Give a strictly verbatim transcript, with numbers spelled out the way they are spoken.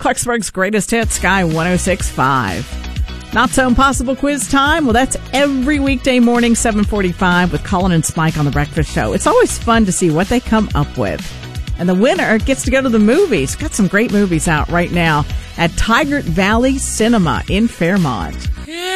Clarksburg's greatest hits, Sky one oh six point five. Not so impossible quiz time. Well, that's every weekday morning, seven forty-five, with Colin and Spike on The Breakfast Show. It's always fun to see what they come up with. And the winner gets to go to the movies. Got some great movies out right now at Tigard Valley Cinema in Fairmont. Yeah.